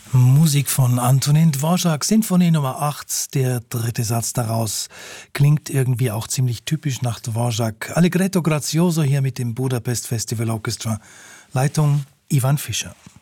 Musik von Antonin Dvorak, Sinfonie Nummer 8, der dritte Satz daraus klingt irgendwie auch ziemlich typisch nach Dvorak. Allegretto grazioso hier mit dem Budapest Festival Orchestra. Leitung Ivan Fischer.